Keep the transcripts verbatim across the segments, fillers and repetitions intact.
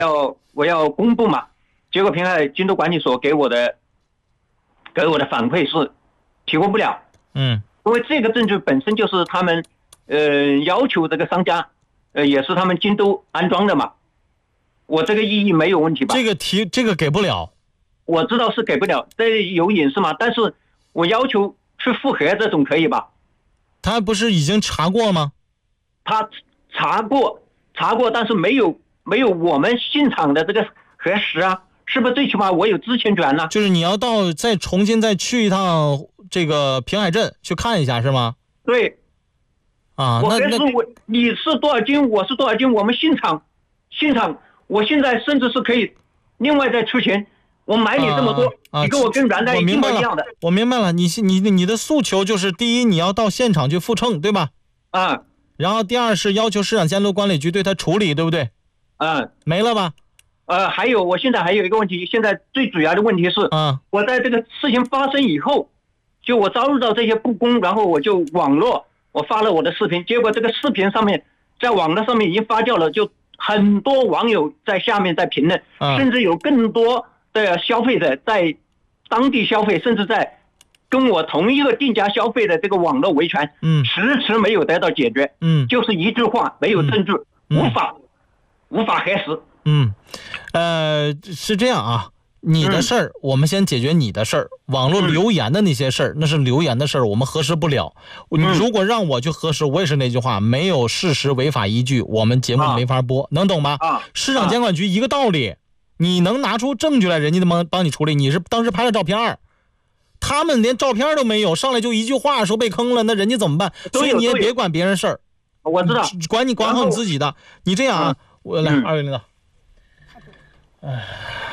要我要公布嘛，结果平海京都管理所给我的给我的反馈是提供不了。 嗯， 因为这个证据本身就是他们呃要求这个商家呃也是他们京都安装的嘛，我这个异议没有问题吧？ 这个提这个给不了， 我知道是给不了，这有隐私嘛，但是我要求去复核这种可以吧？ 他不是已经查过吗？ 他查过查过，但是没有没有我们现场的这个核实啊，是不是最起码我有知情权呢？ 就是你要到再重新再去一趟这个平海镇去看一下是吗？ 对， 啊， 我那那核实我你是多少斤，我是多少斤，我们现场现场，我现在甚至是可以另外再出钱。我买你这么多， 啊啊、 你跟我跟原来一模一样的。 我明白了，你你你的诉求就是第一，你要到现场去复称，对吧？ 啊。 然后第二是要求市场监督管理局对他处理，对不对？ 嗯。 没了吧？ 呃，还有，我现在还有一个问题，现在最主要的问题是， 嗯， 我在这个事情发生以后，就我遭遇到这些不公，然后我就网络我发了我的视频，结果这个视频上面在网络上面已经发酵了，就很多网友在下面在评论， 嗯、 甚至有更多的消费者在当地消费，甚至在跟我同一个店家消费的这个网络维权， 嗯， 迟迟没有得到解决， 嗯， 就是一句话没有证据， 嗯、 无法、嗯、无法核实。 嗯，呃，是这样啊，你的事儿、嗯、我们先解决你的事儿，网络留言的那些事儿、嗯、那是留言的事儿，我们核实不了。你如果让我去核实，我也是那句话，没有事实违法依据，我们节目没法播，啊、能懂吗？ 啊， 市场监管局一个道理，你能拿出证据来，人家能帮你处理。你是当时拍了照片，他们连照片都没有，上来就一句话说被坑了，那人家怎么办？所以你也别管别人事儿， 我知道， 管你管好你自己的。你这样啊，嗯、我来、嗯、二位领导，哎，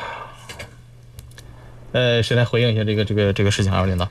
呃，谁来回应一下这个这个这个事情？二位领导，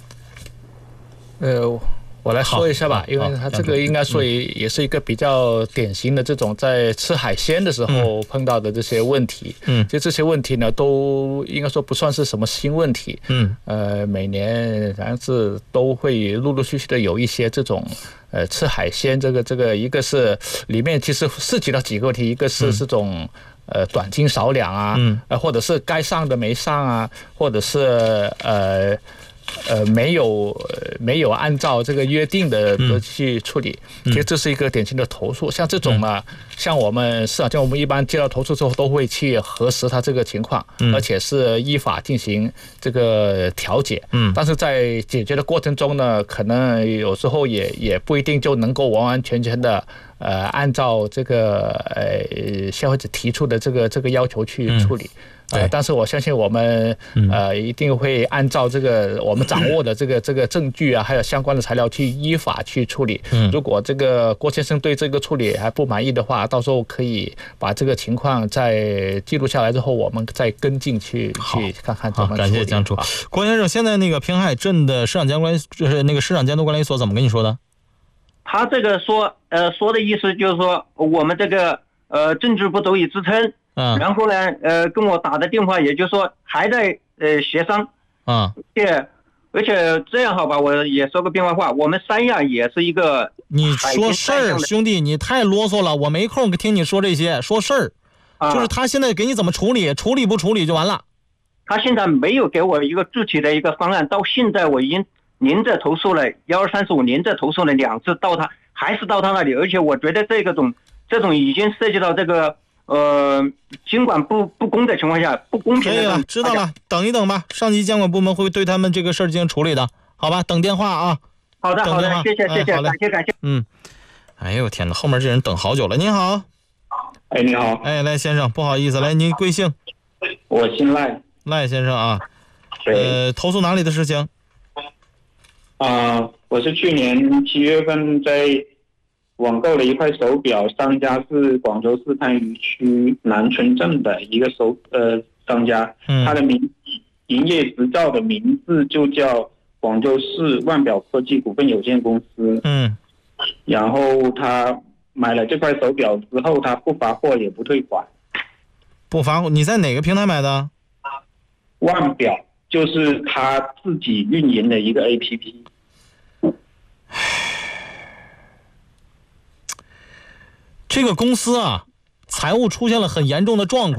呃。我来说一下吧，因为他这个应该说也也是一个比较典型的这种在吃海鲜的时候碰到的这些问题。 嗯， 就这些问题呢，都应该说不算是什么新问题。 嗯， 呃，每年好像是都会陆陆续续的有一些这种呃吃海鲜这个这个，一个是里面其实涉及到几个问题，一个是这种。呃，短斤少两啊， 嗯， 呃，或者是该上的没上啊，或者是呃。呃，没有没有按照这个约定的去处理， 嗯、 其实这是一个典型的投诉。像这种呢，嗯、像我们市场监管部门一般接到投诉之后，都会去核实它这个情况， 嗯、 而且是依法进行这个调解。 嗯， 但是在解决的过程中呢，可能有时候也也不一定就能够完完全全的呃按照这个呃消费者提出的这个这个要求去处理。嗯呃，但是我相信我们呃一定会按照这个我们掌握的这个这个证据啊，还有相关的材料去依法去处理。 嗯， 如果这个郭先生对这个处理还不满意的话，到时候可以把这个情况再记录下来之后，我们再跟进去去看看怎么处理。 感谢江楚。郭先生，现在那个平海镇的市场监管就是那个市场监督管理所怎么跟你说的？ 他这个说呃说的意思就是说我们这个呃证据不足以支撑。 嗯， 然后呢，呃，跟我打的电话，也就是说还在呃协商， 啊、 嗯，而且而且这样好吧，我也说个变化话，我们三亚也是一个， 你说事儿，兄弟，你太啰嗦了，我没空听你说这些，说事儿， 啊， 就是他现在给你怎么处理，处理不处理就完了。 他现在没有给我一个具体的一个方案，到现在我已经连着投诉了幺二三四五，连着投诉了两次，到他还是到他那里，而且我觉得这个种这种已经涉及到这个。呃，尽管不不公的情况下，不公平的。 可以了，知道了，等一等吧，上级监管部门会对他们这个事儿进行处理的，好吧？等电话啊。 好的，好的，谢谢，谢谢， 哎、 感谢，感谢。 嗯，哎呦天哪，后面这人等好久了。您好。 哎，你好。 哎，来先生，不好意思，来您贵姓？ 我姓赖。 赖先生啊。呃，投诉哪里的事情？ 啊、呃，我是去年七月份在。网购了一块手表，商家是广州市番禺区南村镇的一个手呃商家， 嗯、 他的名营业执照的名字就叫广州市万表科技股份有限公司。 嗯， 然后他买了这块手表之后，他不发货也不退款。 不发货？你在哪个平台买的？ 万表就是他自己运营的一个 A P P。 这个公司啊， 财务出现了很严重的状况。